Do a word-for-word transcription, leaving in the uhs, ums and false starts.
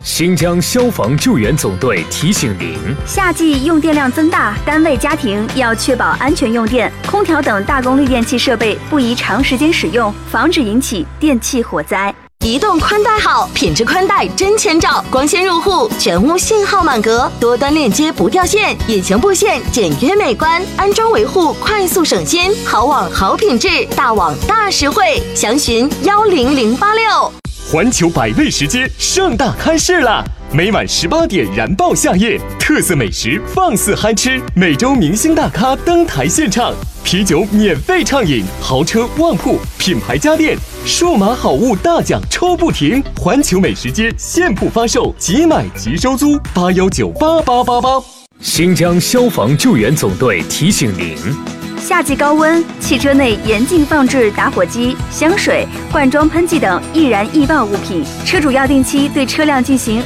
新疆消防救援总队提醒您： 夏季用电量增大，单位家庭要确保安全用电，空调等大功率电器设备不宜长时间使用，防止引起电气火灾。 移动宽带好，品质宽带真千兆，光纤入户，全屋信号满格，多端链接不掉线，隐形布线简约美观，安装维护快速省心，好网好品质，大网大实惠，详询幺零零八六。 环球百味食街盛大开市啦！每晚十八点燃爆夏夜，特色美食放肆嗨吃，每周明星大咖登台献唱，啤酒免费畅饮，豪车旺铺，品牌家电，数码好物大奖抽不停！环球美食街现铺发售，即买即收租，八幺九八八八八。 新疆消防救援总队提醒您： 夏季高温，汽车内严禁放置打火机、香水、罐装喷剂等易燃易爆物品。车主要定期对车辆进行